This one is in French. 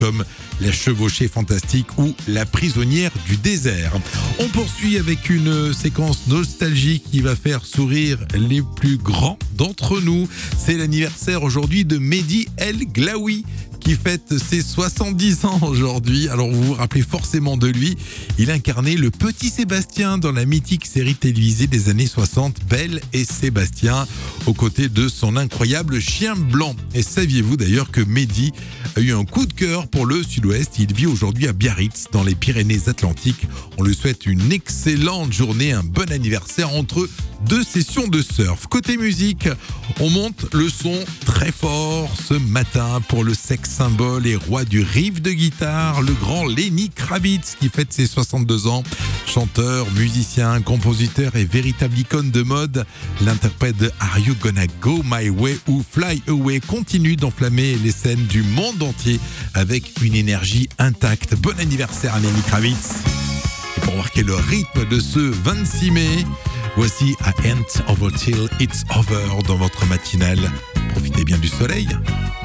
comme La Chevauchée Fantastique ou La Prisonnière du désert. On poursuit avec une séquence nostalgique qui va faire sourire les plus grands d'entre nous. C'est l'anniversaire aujourd'hui de Mehdi El Glaoui, qui fête ses 70 ans aujourd'hui. Alors vous vous rappelez forcément de lui. Il incarnait le petit Sébastien dans la mythique série télévisée des années 60, Belle et Sébastien, aux côtés de son incroyable chien blanc. Et saviez-vous d'ailleurs que Mehdi a eu un coup de cœur pour le Sud-Ouest? Il vit aujourd'hui à Biarritz, dans les Pyrénées-Atlantiques. On lui souhaite une excellente journée, un bon anniversaire entre deux sessions de surf. Côté musique, on monte le son très fort ce matin pour le sex symbole et roi du riff de guitare, le grand Lenny Kravitz, qui fête ses 62 ans. Chanteur, musicien, compositeur et véritable icône de mode, l'interprète de Are You Gonna Go My Way ou Fly Away continue d'enflammer les scènes du monde entier avec une énergie intacte. Bon anniversaire à Lenny Kravitz. Et pour marquer le rythme de ce 26 mai, voici A Ain't Over Till It's Over dans votre matinale. Profitez bien du soleil.